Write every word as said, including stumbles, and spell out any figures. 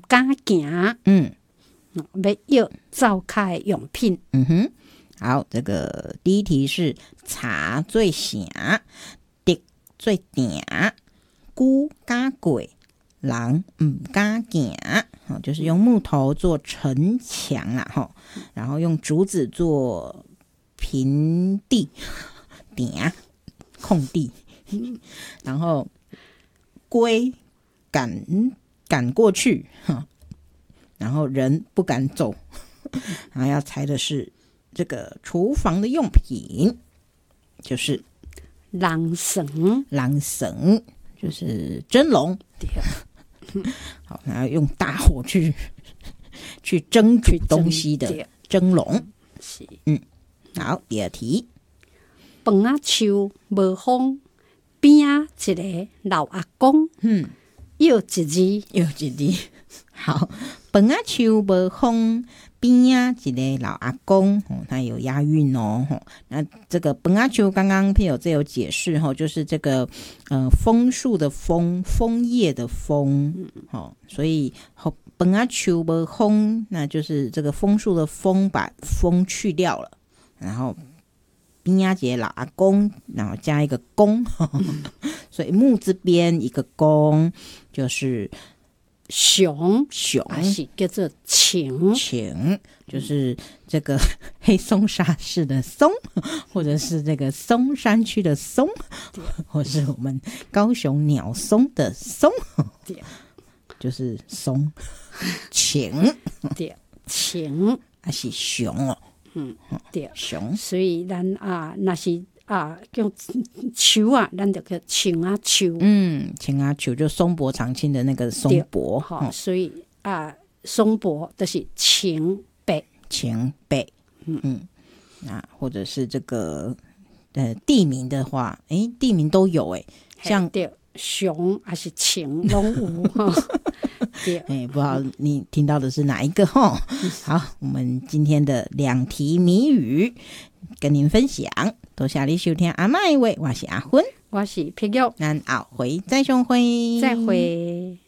敢行， 嗯， 要要灶开用品。 嗯哼，好，这个第一题是茶最响，竹最定，龟加贵，人唔敢行。好，就是用木头做城墙啦，哈，然后用竹子做平地，顶空地，然后龟赶赶过去，然后人不敢走。然后要猜的是这个厨房的用品，就是人绳， 人绳，就是蒸笼。 对， 好，然后用大火去去蒸煮东西的蒸笼。 是， 嗯，好，第二题， 饭仔树无风，边啊一个老阿公， 嗯， 又一字， 又一字。好，饭仔树无风，边啊一个老阿公，哦，它有押韵哦。那这个饭仔树刚刚譬如这有解释哈，就是这个呃枫树的枫，枫叶的枫，哦，所以饭仔树无风，那就是这个枫树的枫把枫去掉了，然后边啊一个老阿公，然后加一个公，所以木字边一个公就是熊熊， 还是叫做情情，就是这个黑松沙市的松，或者是这个松山区的松，或是我们高雄鸟松的松，就是松情， 对，情还是熊哦， 嗯，对， 熊， 所以咱啊，那是啊，叫树啊，咱就叫青啊树。 嗯，青阿球就松柏长青的那个松柏， 好、哦，所以啊，松柏就是青白， 青白，嗯嗯，那或者是这个呃地名的话，哎，地名都有哎，像对熊还是青拢有哈。对， 哎，不知道你听到的是哪一个哈？好，我们今天的两题谜语跟您分享，多谢你收听阿嬷的话，我是阿芬， 我是碧玉， 咱后回再相会， 再会。